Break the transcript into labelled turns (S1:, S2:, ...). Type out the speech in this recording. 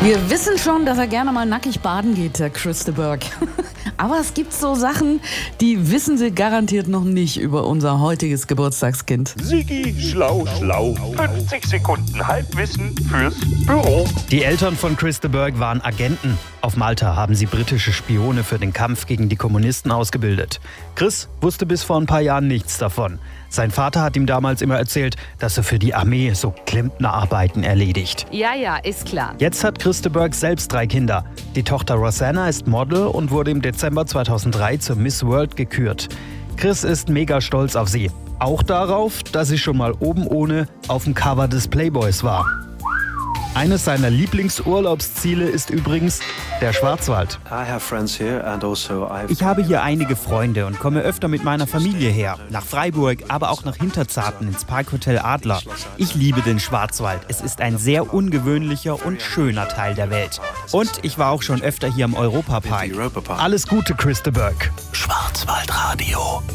S1: Wir wissen schon, dass er gerne mal nackig baden geht, der Chris de Burgh. Aber es gibt so Sachen, die wissen Sie garantiert noch nicht über unser heutiges Geburtstagskind.
S2: Sigi schlau schlau. 50 Sekunden Halbwissen fürs Büro.
S3: Die Eltern von Chris de Burgh waren Agenten. Auf Malta haben sie britische Spione für den Kampf gegen die Kommunisten ausgebildet. Chris wusste bis vor ein paar Jahren nichts davon. Sein Vater hat ihm damals immer erzählt, dass er für die Armee so Klempnerarbeiten erledigt.
S1: Ja, ist klar.
S3: Jetzt hat Chris de Burgh selbst 3 Kinder. Die Tochter Rosanna ist Model und wurde im Dezember 2003 zur Miss World gekürt. Chris ist mega stolz auf sie. Auch darauf, dass sie schon mal oben ohne auf dem Cover des Playboys war. Eines seiner Lieblingsurlaubsziele ist übrigens der Schwarzwald.
S4: Ich habe hier einige Freunde und komme öfter mit meiner Familie her. Nach Freiburg, aber auch nach Hinterzarten ins Parkhotel Adler. Ich liebe den Schwarzwald. Es ist ein sehr ungewöhnlicher und schöner Teil der Welt. Und ich war auch schon öfter hier im Europapark.
S3: Alles Gute, Chris de Burgh.
S2: Schwarzwaldradio.